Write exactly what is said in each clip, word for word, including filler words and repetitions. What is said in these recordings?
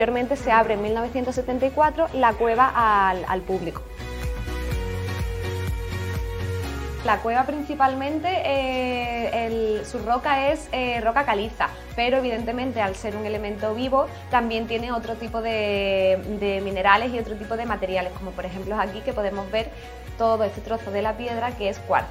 Posteriormente se abre en mil novecientos setenta y cuatro la cueva al, al público. La cueva principalmente, eh, el, su roca es eh, roca caliza, pero evidentemente al ser un elemento vivo también tiene otro tipo de, de minerales y otro tipo de materiales, como por ejemplo aquí que podemos ver todo este trozo de la piedra que es cuarzo.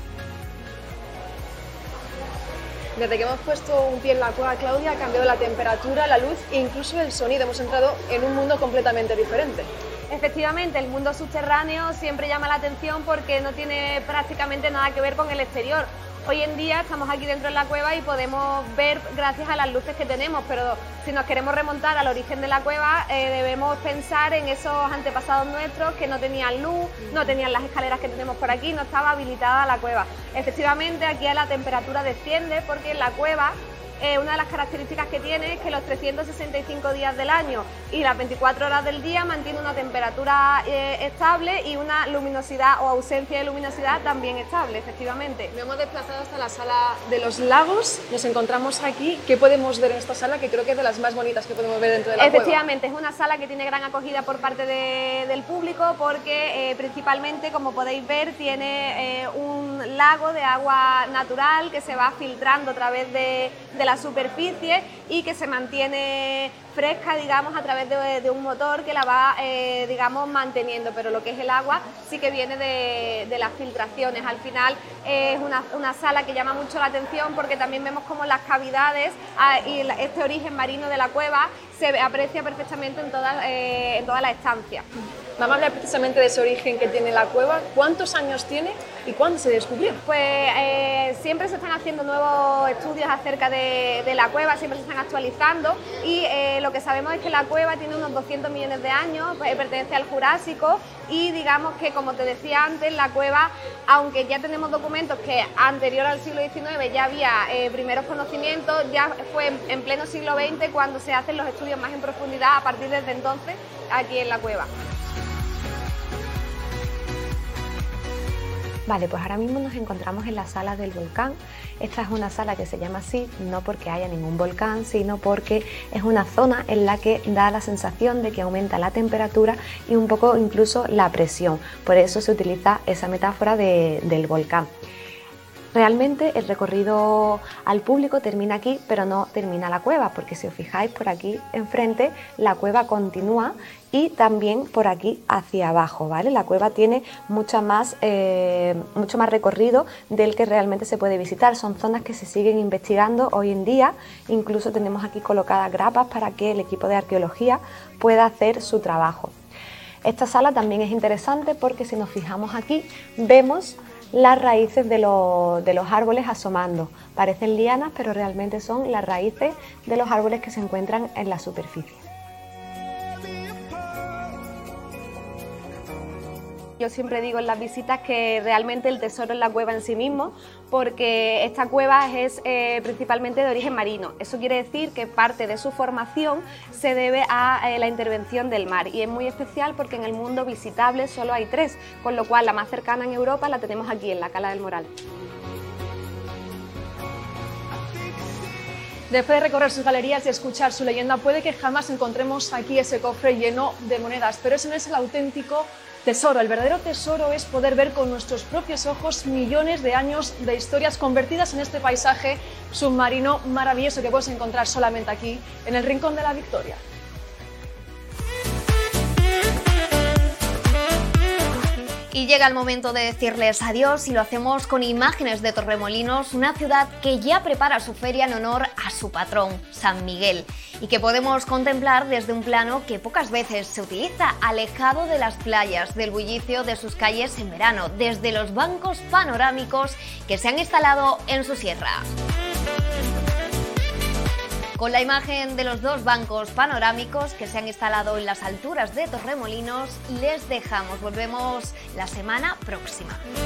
Desde que hemos puesto un pie en la cueva, Claudia, ha cambiado la temperatura, la luz e incluso el sonido. Hemos entrado en un mundo completamente diferente. Efectivamente, el mundo subterráneo siempre llama la atención porque no tiene prácticamente nada que ver con el exterior. Hoy en día estamos aquí dentro de la cueva y podemos ver gracias a las luces que tenemos, pero si nos queremos remontar al origen de la cueva, eh, debemos pensar en esos antepasados nuestros que no tenían luz, no tenían las escaleras que tenemos por aquí, no estaba habilitada la cueva. Efectivamente, aquí la temperatura desciende porque en la cueva Eh, una de las características que tiene es que los trescientos sesenta y cinco días del año y las veinticuatro horas del día mantiene una temperatura eh, estable y una luminosidad o ausencia de luminosidad también estable, efectivamente. Nos hemos desplazado hasta la sala de los lagos, nos encontramos aquí. ¿Qué podemos ver en esta sala? Que creo que es de las más bonitas que podemos ver dentro de la cueva. Efectivamente, es una sala que tiene gran acogida por parte de, del público porque eh, principalmente, como podéis ver, tiene eh, un lago de agua natural que se va filtrando a través de, de la superficie y que se mantiene fresca, digamos, a través de, de un motor que la va, eh, digamos, manteniendo, pero lo que es el agua sí que viene de, de las filtraciones. Al final eh, es una, una sala que llama mucho la atención porque también vemos como las cavidades ah, y este origen marino de la cueva se aprecia perfectamente en toda, eh, en toda la estancia. Vamos a hablar precisamente de ese origen que tiene la cueva. ¿Cuántos años tiene y cuándo se descubrió? Pues eh, siempre se están haciendo nuevos estudios acerca de, de la cueva, siempre se están actualizando y eh, lo que sabemos es que la cueva tiene unos doscientos millones de años, pues, pertenece al Jurásico y digamos que, como te decía antes, la cueva, aunque ya tenemos documentos que anterior al siglo diecinueve ya había eh, primeros conocimientos, ya fue en, en pleno siglo veinte cuando se hacen los estudios más en profundidad a partir desde entonces aquí en la cueva. Vale, pues ahora mismo nos encontramos en la sala del volcán. Esta es una sala que se llama así, no porque haya ningún volcán, sino porque es una zona en la que da la sensación de que aumenta la temperatura y un poco incluso la presión. Por eso se utiliza esa metáfora de, del volcán. Realmente el recorrido al público termina aquí, pero no termina la cueva, porque si os fijáis por aquí enfrente, la cueva continúa y también por aquí hacia abajo, ¿vale? La cueva tiene mucha más, eh, mucho más recorrido del que realmente se puede visitar. Son zonas que se siguen investigando hoy en día, incluso tenemos aquí colocadas grapas para que el equipo de arqueología pueda hacer su trabajo. Esta sala también es interesante porque si nos fijamos aquí, vemos las raíces de, lo, de los árboles asomando. Parecen lianas, pero realmente son las raíces de los árboles que se encuentran en la superficie. Yo siempre digo en las visitas que realmente el tesoro es la cueva en sí mismo, porque esta cueva es eh, principalmente de origen marino. Eso quiere decir que parte de su formación se debe a eh, la intervención del mar, y es muy especial porque en el mundo visitable solo hay tres, con lo cual la más cercana en Europa la tenemos aquí en la Cala del Moral. Después de recorrer sus galerías y escuchar su leyenda, puede que jamás encontremos aquí ese cofre lleno de monedas, pero ese no es el auténtico tesoro. El verdadero tesoro es poder ver con nuestros propios ojos millones de años de historias convertidas en este paisaje submarino maravilloso que puedes encontrar solamente aquí, en el Rincón de la Victoria. Y llega el momento de decirles adiós y lo hacemos con imágenes de Torremolinos, una ciudad que ya prepara su feria en honor a su patrón, San Miguel, y que podemos contemplar desde un plano que pocas veces se utiliza, alejado de las playas, del bullicio de sus calles en verano, desde los bancos panorámicos que se han instalado en su sierra. Con la imagen de los dos bancos panorámicos que se han instalado en las alturas de Torremolinos, les dejamos. Volvemos la semana próxima.